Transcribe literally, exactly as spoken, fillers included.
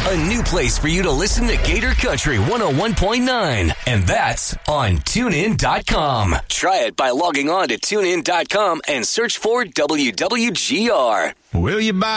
A new place for you to listen to Gator Country one oh one point nine. And that's on tune in dot com. Try it by logging on to tune in dot com and search for W W G R. Will you buy